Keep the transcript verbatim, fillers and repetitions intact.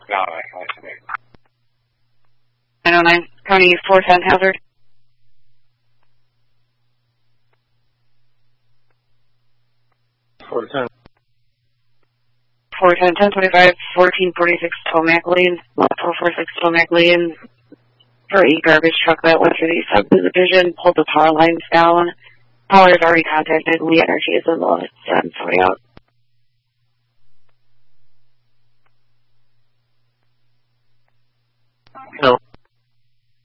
No, I can't. nine oh nine, County four ten hazard. four ten. four ten, ten twenty-five, fourteen forty-six Tomac Lane, four forty-six Tomac Lane, for a garbage truck that went through the subdivision, pulled the power lines down. Power is already contacted. We Energy is in the send somebody out. No.